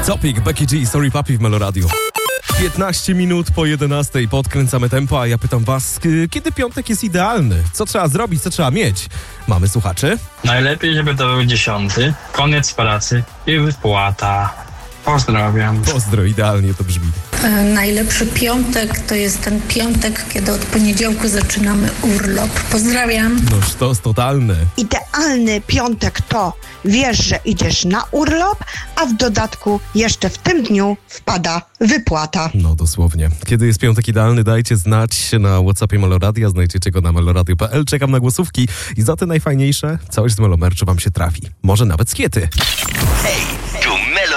Zopik, Becky G, Sorry Papi w Meloradio. 15 minut po 11 podkręcamy tempo, a ja pytam was, kiedy piątek jest idealny? Co trzeba zrobić, co trzeba mieć? Mamy słuchaczy? Najlepiej, żeby to był 10. Koniec pracy i wypłata. Pozdrawiam. Pozdro, idealnie to brzmi. Najlepszy piątek to jest ten piątek, kiedy od poniedziałku zaczynamy urlop. Pozdrawiam. No sztos totalny. Idealny piątek to wiesz, że idziesz na urlop, a w dodatku jeszcze w tym dniu wpada wypłata. No dosłownie. Kiedy jest piątek idealny, dajcie znać na WhatsAppie Meloradia, znajdziecie go na meloradio.pl. Czekam na głosówki i za te najfajniejsze coś z Melomerczu wam się trafi. Może nawet skiety. Hej!